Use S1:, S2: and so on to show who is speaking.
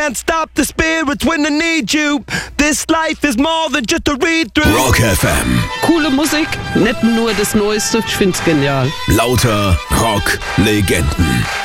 S1: can't stop the spirits when I need you. This life is more than just a read-through.
S2: Rock FM.
S3: Coole Musik, nicht nur das Neueste, ich find's genial.
S2: Lauter Rock-Legenden.